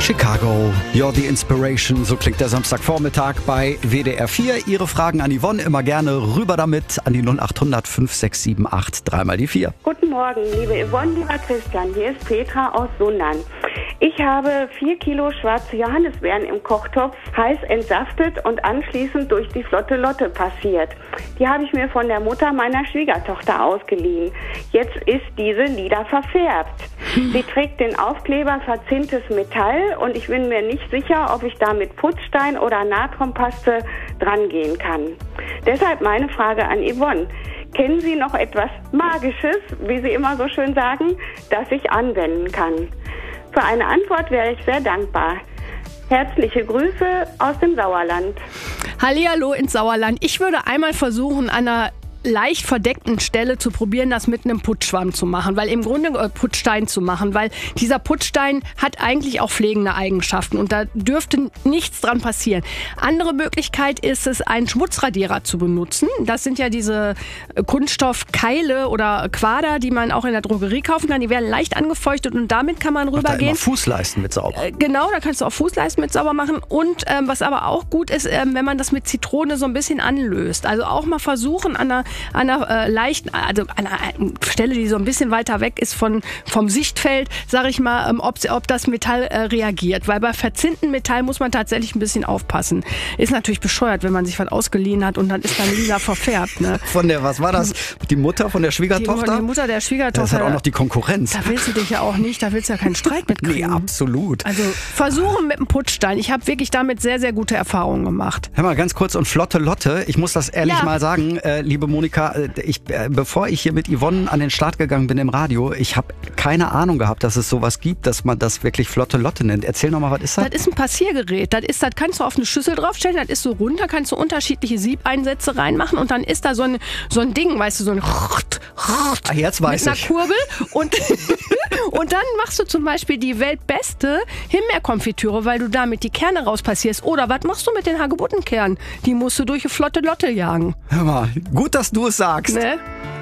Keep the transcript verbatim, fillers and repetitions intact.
Chicago, You're the Inspiration, so klingt der Samstagvormittag bei W D R vier. Ihre Fragen an Yvonne immer gerne rüber damit an die null acht hundert fünf sechs sieben acht, dreimal die vier. Guten Morgen, liebe Yvonne, lieber Christian, hier ist Petra aus Sundern. Ich habe vier Kilo schwarze Johannisbeeren im Kochtopf heiß entsaftet und anschließend durch die Flotte Lotte passiert. Die habe ich mir von der Mutter meiner Schwiegertochter ausgeliehen. Jetzt ist diese Lieder verfärbt. Sie trägt den Aufkleber verzinntes Metall und ich bin mir nicht sicher, ob ich da mit Putzstein oder Natronpaste drangehen kann. Deshalb meine Frage an Yvonne. Kennen Sie noch etwas Magisches, wie Sie immer so schön sagen, das ich anwenden kann? Für eine Antwort wäre ich sehr dankbar. Herzliche Grüße aus dem Sauerland. Hallihallo ins Sauerland. Ich würde einmal versuchen, an einer leicht verdeckten Stelle zu probieren, das mit einem Putzschwamm zu machen, weil im Grunde äh, Putzstein zu machen, weil dieser Putzstein hat eigentlich auch pflegende Eigenschaften und da dürfte nichts dran passieren. Andere Möglichkeit ist es, einen Schmutzradierer zu benutzen. Das sind ja diese Kunststoffkeile oder Quader, die man auch in der Drogerie kaufen kann. Die werden leicht angefeuchtet und damit kann man rübergehen. Da immer Fußleisten mit sauber. Äh, genau, da kannst du auch Fußleisten mit sauber machen und ähm, was aber auch gut ist, ähm, wenn man das mit Zitrone so ein bisschen anlöst. Also auch mal versuchen, an einer an einer äh, leichten, also an einer Stelle, die so ein bisschen weiter weg ist von, vom Sichtfeld, sage ich mal, ähm, ob, ob das Metall äh, reagiert. Weil bei verzinnten Metall muss man tatsächlich ein bisschen aufpassen. Ist natürlich bescheuert, wenn man sich was ausgeliehen hat und dann ist dann lila verfärbt. Ne? Von der, was war das? Die Mutter von der Schwiegertochter? Die, die Mutter der Schwiegertochter. Das hat auch noch die Konkurrenz. Da willst du dich ja auch nicht, da willst du ja keinen Streit mitkriegen. Nee, absolut. Also versuchen mit dem Putzstein. Ich habe wirklich damit sehr, sehr gute Erfahrungen gemacht. Hör mal, ganz kurz und flotte Lotte. Ich muss das ehrlich Ja. mal sagen, äh, liebe Monika, ich, äh, bevor ich hier mit Yvonne an den Start gegangen bin im Radio, ich habe keine Ahnung gehabt, dass es sowas gibt, dass man das wirklich flotte Lotte nennt. Erzähl noch mal, was ist das? Das ist ein Passiergerät. Das, ist, das kannst du auf eine Schüssel draufstellen, das ist so runter, kannst du unterschiedliche Siebeinsätze reinmachen und dann ist da so ein, so ein Ding, weißt du, so ein Ah, jetzt weiß mit einer ich. Kurbel und, und dann machst du zum Beispiel die weltbeste Himbeerkonfitüre, weil du damit die Kerne rauspassierst. Oder was machst du mit den Hagebuttenkernen? Die musst du durch eine flotte Lotte jagen. Hör mal, gut, dass du es sagst. Ne?